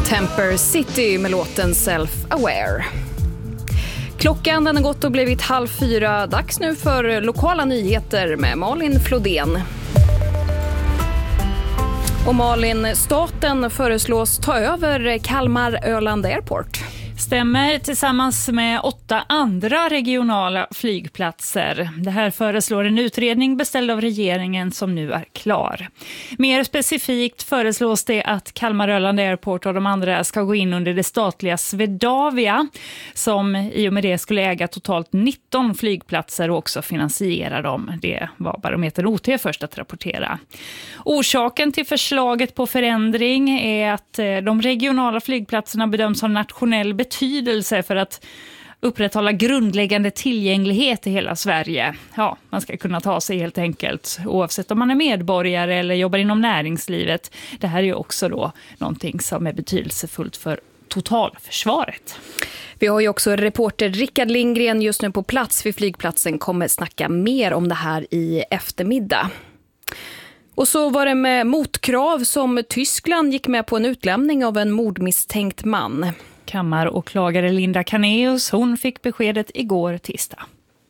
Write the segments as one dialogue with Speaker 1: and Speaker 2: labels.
Speaker 1: Temper City med låten Self-Aware. Klockan den har gått och blivit 3:30. Dags nu för lokala nyheter med Malin Flodén. Och Malin, staten föreslås ta över Kalmar Öland Airport.
Speaker 2: Stämmer, tillsammans med 8 andra regionala flygplatser. Det här föreslår en utredning beställd av regeringen som nu är klar. Mer specifikt föreslås det att Kalmar Öland Airport och de andra ska gå in under det statliga Swedavia, som i och med det skulle äga totalt 19 flygplatser och också finansiera dem. Det var Barometern OT först att rapportera. Orsaken till förslaget på förändring är att de regionala flygplatserna bedöms ha nationell betydelse för att upprätthålla grundläggande tillgänglighet i hela Sverige. Ja, man ska kunna ta sig helt enkelt oavsett om man är medborgare eller jobbar inom näringslivet. Det här är ju också då någonting som är betydelsefullt för totalförsvaret.
Speaker 1: Vi har ju också reporter Rickard Lindgren just nu på plats vid flygplatsen, kommer snacka mer om det här i eftermiddag. Och så var det med motkrav som Tyskland gick med på en utlämning av en mordmisstänkt man.
Speaker 2: Kammaråklagare Linda Kaneus, hon fick beskedet igår tisdag.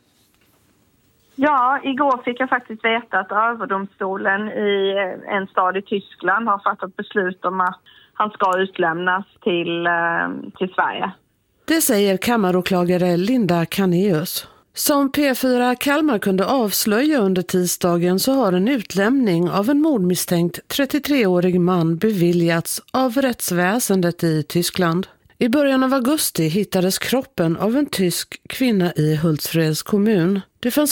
Speaker 3: Ja, igår fick jag faktiskt veta att överdomstolen i en stad i Tyskland har fattat beslut om att han ska utlämnas till Sverige.
Speaker 4: Det säger kammaråklagare Linda Kaneus. Som P4 Kalmar kunde avslöja under tisdagen så har en utlämning av en mordmisstänkt 33-årig man beviljats av rättsväsendet i Tyskland. I början av augusti hittades kroppen av en tysk kvinna i Hultsfreds kommun. Det fanns